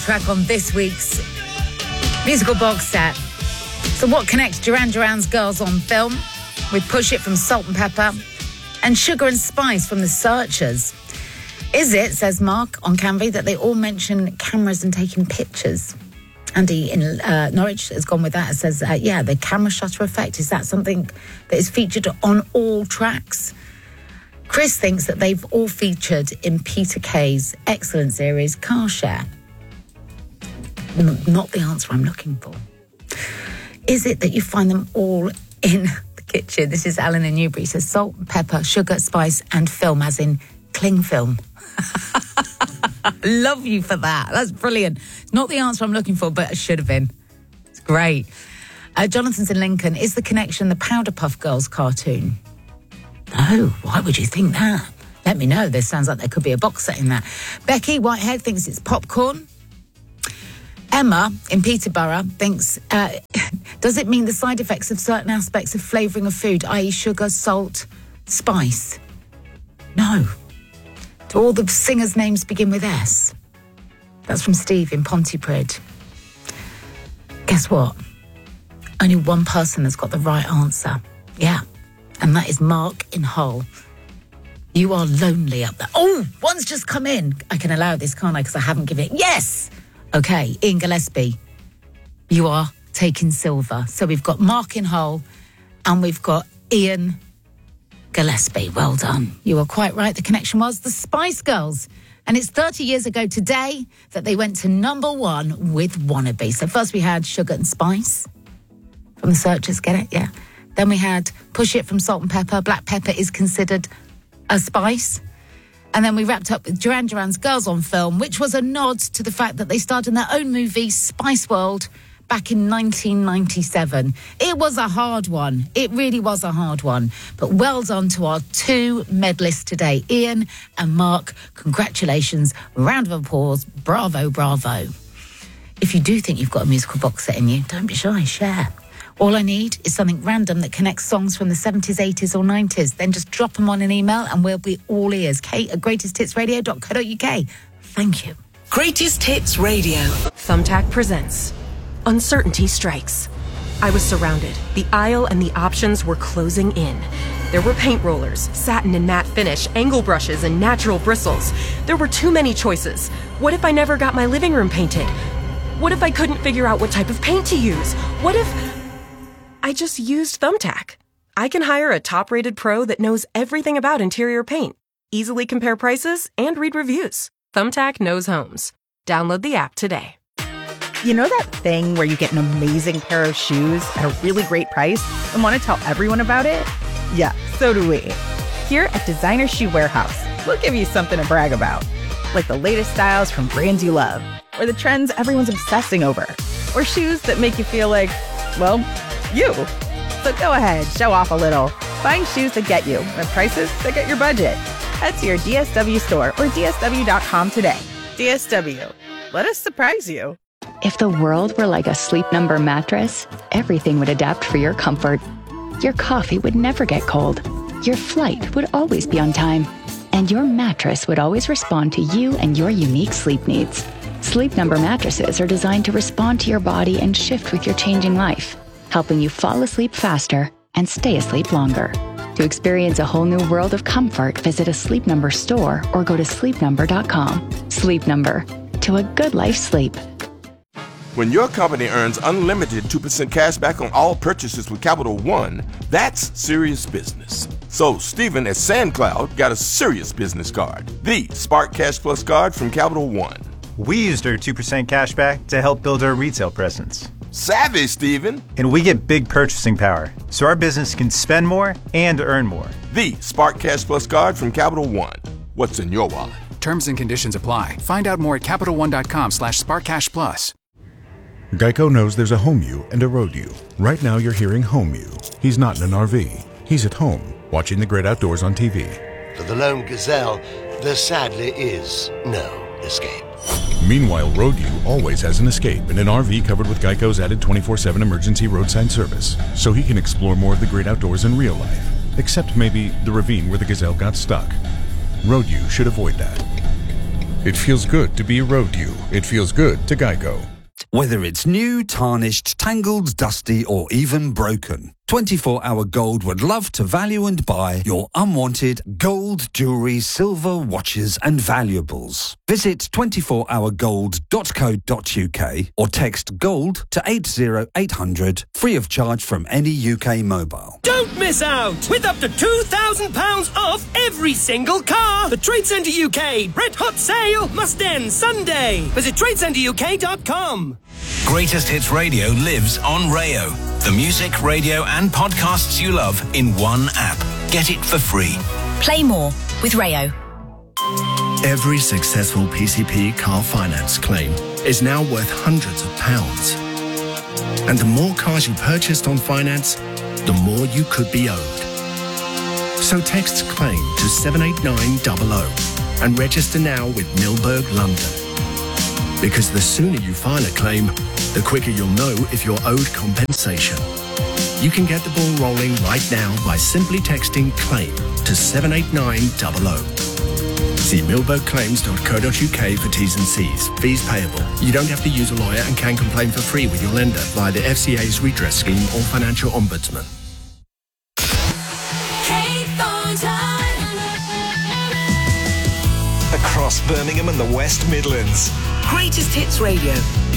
Track on this week's musical box set. So what connects Duran Duran's Girls on Film with Push It from Salt and Pepper and Sugar and Spice from The Searchers? Is it, says Mark on Canvey, that they all mention cameras and taking pictures? Andy in Norwich has gone with that and says, the camera shutter effect, is that something that is featured on all tracks? Chris thinks that they've all featured in Peter Kay's excellent series, Car Share. Not the answer I'm looking for. Is it that you find them all in the kitchen? This is Alan in Newbury. He says salt, pepper, sugar, spice and film, as in cling film. Love you for that. That's brilliant. It's not the answer I'm looking for, but it should have been. It's great. Jonathan's in Lincoln. Is the connection the Powderpuff Girls cartoon? No, why would you think that? Let me know. This sounds like there could be a box set in that. Becky Whitehead thinks it's popcorn. Emma in Peterborough thinks, does it mean the side effects of certain aspects of flavouring of food, i.e. sugar, salt, spice? No. Do all the singers' names begin with S? That's from Steve in Pontypridd. Guess what? Only one person has got the right answer. Yeah. And that is Mark in Hull. You are lonely up there. Oh, one's just come in. I can allow this, can't I? Because I haven't given it. Yes! Okay, Ian Gillespie. You are taking silver. So we've got Mark in Hull and we've got Ian Gillespie. Well done. You were quite right. The connection was the Spice Girls. And it's 30 years ago today that they went to number one with Wannabe. So first we had Sugar and Spice from The Searchers, get it? Yeah. Then we had Push It from Salt and Pepper. Black pepper is considered a spice. And then we wrapped up with Duran Duran's Girls on Film, which was a nod to the fact that they starred in their own movie, Spice World, back in 1997. It was a hard one. It really was a hard one. But well done to our two medalists today, Ian and Mark. Congratulations. Round of applause. Bravo, bravo. If you do think you've got a musical box set in you, don't be shy, share. All I need is something random that connects songs from the 70s, 80s or 90s. Then just drop them on an email and we'll be all ears. kate@greatesthitsradio.co.uk. Thank you. Greatest Hits Radio. Thumbtack presents Uncertainty Strikes. I was surrounded. The aisle and the options were closing in. There were paint rollers, satin and matte finish, angle brushes, and natural bristles. There were too many choices. What if I never got my living room painted? What if I couldn't figure out what type of paint to use? What if I just used Thumbtack? I can hire a top-rated pro that knows everything about interior paint, easily compare prices, and read reviews. Thumbtack knows homes. Download the app today. You know that thing where you get an amazing pair of shoes at a really great price and want to tell everyone about it? Yeah, so do we. Here at Designer Shoe Warehouse, we'll give you something to brag about. Like the latest styles from brands you love, or the trends everyone's obsessing over, or shoes that make you feel like, well, you. So go ahead, show off a little. Find shoes that get you at prices that get your budget. Head to your DSW store or DSW.com today. DSW. Let us surprise you. If the world were like a Sleep Number mattress, everything would adapt for your comfort. Your coffee would never get cold. Your flight would always be on time. And your mattress would always respond to you and your unique sleep needs. Sleep Number mattresses are designed to respond to your body and shift with your changing life, helping you fall asleep faster and stay asleep longer. To experience a whole new world of comfort, visit a Sleep Number store or go to sleepnumber.com. Sleep Number. To a good life sleep. When your company earns unlimited 2% cash back on all purchases with Capital One, that's serious business. So Stephen at SandCloud got a serious business card, the Spark Cash Plus card from Capital One. We used our 2% cash back to help build our retail presence. Savvy, Stephen. And we get big purchasing power, so our business can spend more and earn more. The Spark Cash Plus card from Capital One. What's in your wallet? Terms and conditions apply. Find out more at CapitalOne.com/SparkCashPlus. Geico knows there's a home you and a road you. Right now you're hearing home you. He's not in an RV. He's at home, watching the great outdoors on TV. For the lone gazelle, there sadly is no escape. Meanwhile, road you always has an escape in an RV covered with Geico's added 24/7 emergency roadside service, so he can explore more of the great outdoors in real life, except maybe the ravine where the gazelle got stuck. Road you should avoid that. It feels good to be a road you. It feels good to Geico. Whether it's new, tarnished, tangled, dusty, or even broken, 24 Hour Gold would love to value and buy your unwanted gold, jewellery, silver, watches and valuables. Visit 24hourgold.co.uk or text GOLD to 80800 free of charge from any UK mobile. Don't miss out! With up to £2,000 off every single car! The Trade Centre UK Red Hot Sale must end Sunday. Visit TradeCenterUK.com. Greatest Hits Radio lives on Rayo. The music, radio and podcasts you love in one app. Get it for free. Play more with Rayo. Every successful PCP car finance claim is now worth hundreds of pounds. And the more cars you purchased on finance, the more you could be owed. So text CLAIM to 78900 and register now with Milberg London. Because the sooner you file a claim, the quicker you'll know if you're owed compensation. You can get the ball rolling right now by simply texting CLAIM to 78900. See milbergclaims.co.uk for T's and C's. Fees payable. You don't have to use a lawyer and can complain for free with your lender via the FCA's redress scheme or financial ombudsman. Across Birmingham and the West Midlands. Greatest Hits Radio.